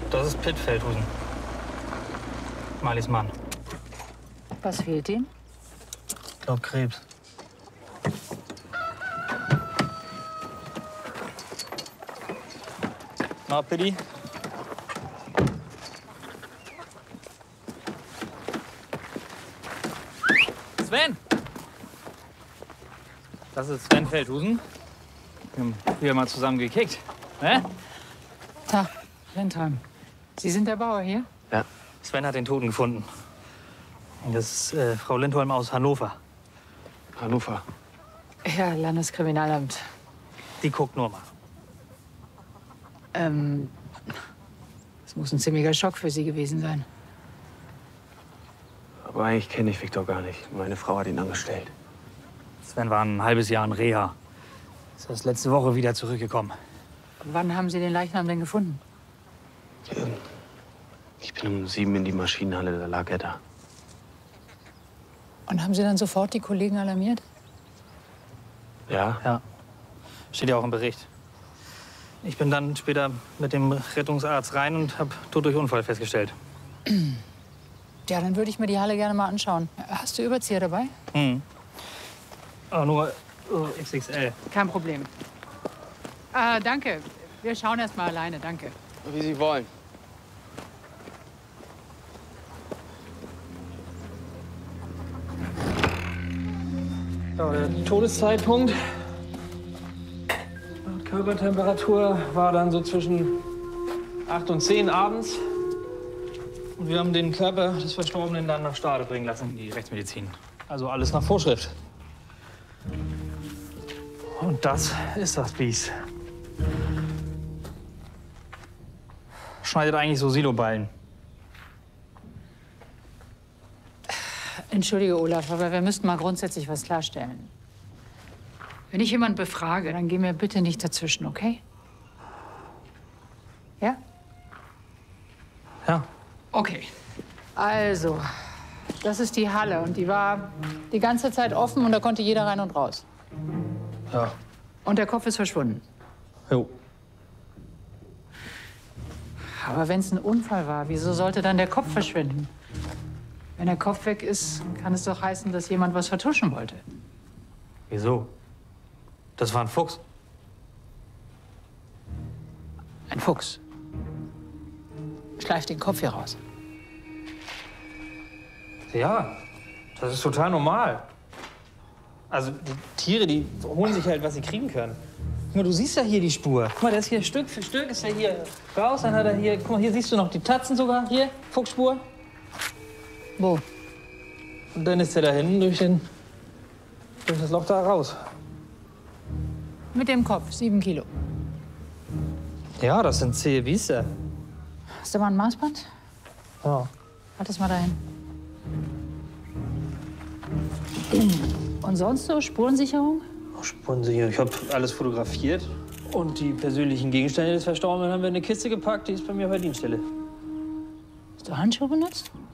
Das ist Pitt Feldhusen. Marlies Mann. Was fehlt ihm? Ich glaube Krebs. Na, Pitti? Sven! Das ist Sven Feldhusen. Wir haben früher mal zusammen gekickt. Ne? Tag, Lindheim. Sie sind der Bauer hier? Ja. Sven hat den Toten gefunden. Das ist Frau Lindholm aus Hannover. Hannover? Ja, Landeskriminalamt. Die guckt nur mal. Das muss ein ziemlicher Schock für Sie gewesen sein. Aber eigentlich kenne ich Viktor gar nicht. Meine Frau hat ihn angestellt. Sven war ein halbes Jahr in Reha. Ist erst letzte Woche wieder zurückgekommen. Wann haben Sie den Leichnam denn gefunden? Ich bin um 7 in die Maschinenhalle, da lag er da. Und haben Sie dann sofort die Kollegen alarmiert? Ja? Ja. Steht ja auch im Bericht. Ich bin dann später mit dem Rettungsarzt rein und habe Tod durch Unfall festgestellt. Ja, dann würde ich mir die Halle gerne mal anschauen. Hast du Überzieher dabei? Aber nur XXL. Kein Problem. Danke. Wir schauen erst mal alleine, danke. Wie Sie wollen. Ja, der Todeszeitpunkt laut Körpertemperatur war dann so zwischen 8 und 10 abends. Und wir haben den Körper des Verstorbenen dann nach Stade bringen lassen, in die Rechtsmedizin. Also alles nach Vorschrift. Und das ist das Biest. Schneidet eigentlich so Siloballen. Entschuldige, Olaf, aber wir müssten mal grundsätzlich was klarstellen. Wenn ich jemanden befrage, dann geh mir bitte nicht dazwischen, okay? Ja? Ja. Okay. Also, das ist die Halle und die war die ganze Zeit offen und da konnte jeder rein und raus. Ja. Und der Kopf ist verschwunden. Jo. Aber wenn es ein Unfall war, wieso sollte dann der Kopf verschwinden? Wenn der Kopf weg ist, kann es doch heißen, dass jemand was vertuschen wollte. Wieso? Das war ein Fuchs. Ein Fuchs. Schleift den Kopf hier raus. Ja, das ist total normal. Also die Tiere, die holen sich halt, was sie kriegen können. Guck mal, du siehst ja hier die Spur. Guck mal, der ist hier Stück für Stück, ist er hier raus, dann hat er hier, guck mal, hier siehst du noch die Tatzen sogar, hier, Fuchsspur. Wo? Und dann ist er da hinten durch das Loch da raus. Mit dem Kopf, 7 Kilo. Ja, das sind zähe Biester. Hast du mal ein Maßband? Ja. Halt das mal dahin. Und sonst so Spurensicherung? Spurensicher. Ich habe alles fotografiert. Und die persönlichen Gegenstände des Verstorbenen haben wir in eine Kiste gepackt. Die ist bei mir auf der Dienststelle. Hast du Handschuhe benutzt?